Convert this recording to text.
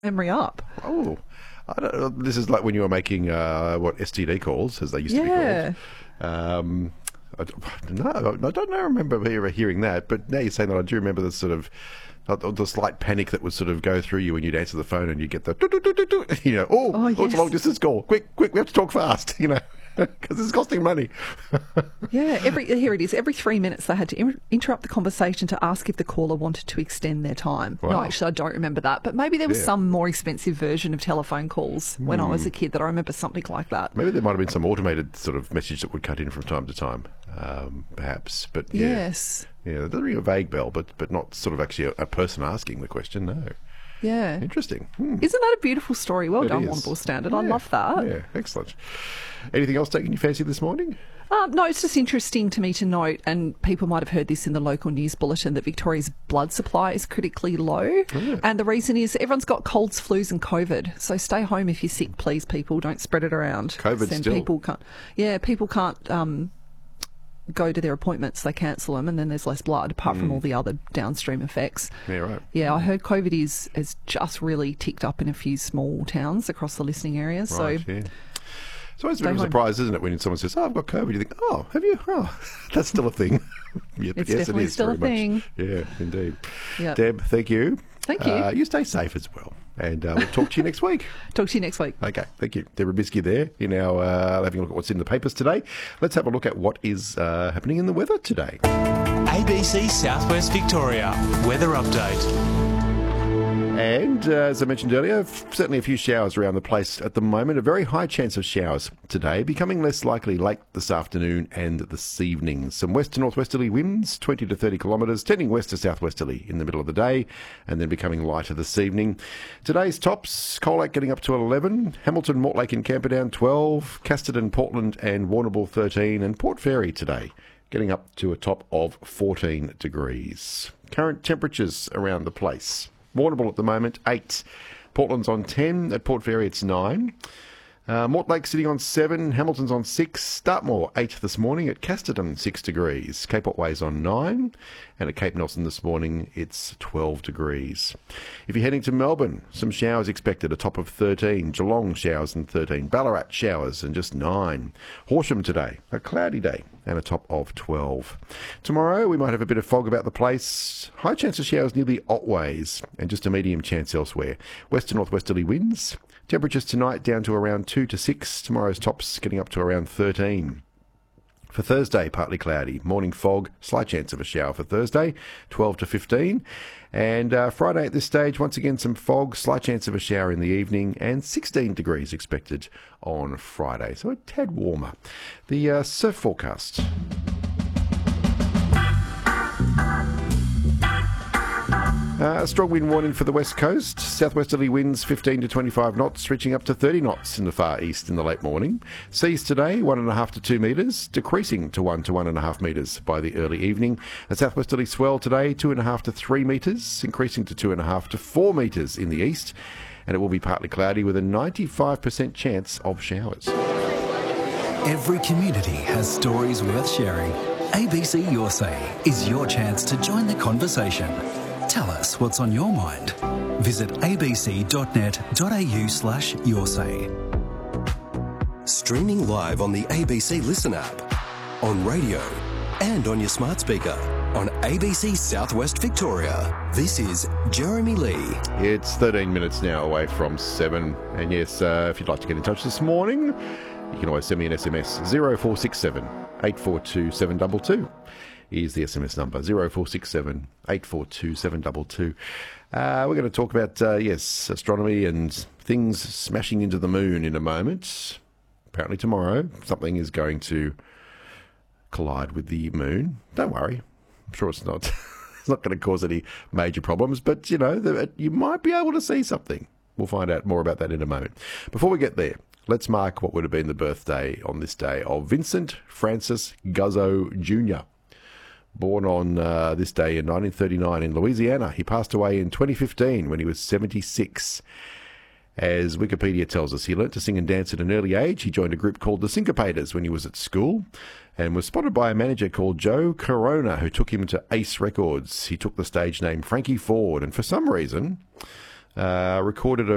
memory up. Oh, I don't know. This is like when you were making, STD calls, as they used to be called. I don't remember ever hearing that, but now you're saying that, I do remember the sort of the slight panic that would sort of go through you when you'd answer the phone and you get the it's a long distance call. Quick, we have to talk fast, because it's costing money. Yeah, here it is. Every 3 minutes they had to interrupt the conversation to ask if the caller wanted to extend their time. Wow. No, actually, I don't remember that. But maybe there was some more expensive version of telephone calls when I was a kid that I remember something like that. Maybe there might have been some automated sort of message that would cut in from time to time, perhaps. But yeah. Yes. Yeah, it doesn't ring a vague bell, but not sort of actually a person asking the question, no. Yeah. Interesting. Isn't that a beautiful story? Well done, Warrnambool Standard. Yeah. I love that. Yeah, excellent. Anything else taking your fancy this morning? No, it's just interesting to me to note, and people might have heard this in the local news bulletin, that Victoria's blood supply is critically low. Yeah. And the reason is everyone's got colds, flus and COVID. So stay home if you're sick, please, people. Don't spread it around. COVID still? People can't go to their appointments. They cancel them and then there's less blood, apart from all the other downstream effects. Yeah, right. Yeah, I heard COVID has just really ticked up in a few small towns across the listening areas. Right, so yeah. It's always a bit of a surprise, isn't it, when someone says, I've got COVID. You think, oh, have you? Oh, that's still a thing. Yep, it's yes, definitely it is, still a very thing. much. Yeah, indeed. Yep. Deb, thank you. Thank you. You stay safe as well. And we'll talk to you next week. Talk to you next week. Okay, thank you. Deborah Bisky there in our having a look at what's in the papers today. Let's have a look at what is happening in the weather today. ABC Southwest Victoria weather update. And as I mentioned earlier, certainly a few showers around the place at the moment. A very high chance of showers today, becoming less likely late this afternoon and this evening. Some west to northwesterly winds, 20 to 30 kilometres, tending west to southwesterly in the middle of the day, and then becoming lighter this evening. Today's tops, Colac getting up to 11, Hamilton, Mortlake and Camperdown 12, Casterton, Portland and Warrnambool 13, and Port Fairy today getting up to a top of 14 degrees. Current temperatures around the place. Warrnambool at the moment, 8. Portland's on 10. At Port Fairy, it's 9. Mortlake sitting on 7. Hamilton's on 6. Dartmoor, 8 this morning. At Casterton, 6 degrees. Cape Otway's on 9. And at Cape Nelson this morning, it's 12 degrees. If you're heading to Melbourne, some showers expected, a top of 13. Geelong, showers and 13. Ballarat, showers and just 9. Horsham today, a cloudy day and a top of 12. Tomorrow, we might have a bit of fog about the place. High chance of showers near the Otways and just a medium chance elsewhere. West to northwesterly winds. Temperatures tonight down to around 2 to 6. Tomorrow's tops getting up to around 13. For Thursday, partly cloudy. Morning fog, slight chance of a shower for Thursday, 12 to 15. And Friday at this stage, once again some fog, slight chance of a shower in the evening, and 16 degrees expected on Friday. So a tad warmer. The surf forecast. A strong wind warning for the west coast. Southwesterly winds 15 to 25 knots, reaching up to 30 knots in the far east in the late morning. Seas today 1.5 to 2 metres, decreasing to 1 to 1.5 metres by the early evening. A southwesterly swell today 2.5 to 3 metres, increasing to 2.5 to 4 metres in the east. And it will be partly cloudy with a 95% chance of showers. Every community has stories worth sharing. ABC Your Say is your chance to join the conversation. Tell us what's on your mind. Visit abc.net.au/yoursay. Streaming live on the ABC Listen app, on radio and on your smart speaker on ABC Southwest Victoria. This is Jeremy Lee. It's 13 minutes now away from 7. And yes, if you'd like to get in touch this morning, you can always send me an SMS, 0467 842 722. Is the SMS number, 0467 842 722. We're going to talk about, astronomy and things smashing into the moon in a moment. Apparently tomorrow, something is going to collide with the moon. Don't worry. I'm sure it's not it's not going to cause any major problems, but, you might be able to see something. We'll find out more about that in a moment. Before we get there, let's mark what would have been the birthday on this day of Vincent Francis Guzzo Jr., born on this day in 1939 in Louisiana. He passed away in 2015 when he was 76. As Wikipedia tells us, he learnt to sing and dance at an early age. He joined a group called the Syncopators when he was at school and was spotted by a manager called Joe Corona, who took him to Ace Records. He took the stage name Frankie Ford and for some reason recorded a